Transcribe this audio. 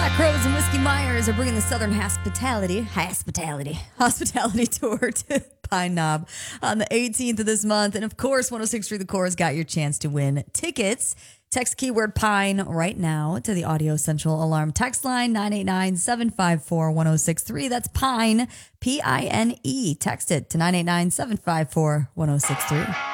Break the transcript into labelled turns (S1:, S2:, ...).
S1: Crows and Whiskey Myers are bringing the Southern Hospitality Tour to Pine Knob on the 18th of this month. And of course, 106.3 The Core's got your chance to win tickets. Text keyword Pine right now to the Audio Central Alarm text line 989-754-1063. That's Pine, Pine. Text it to 989-754-1063.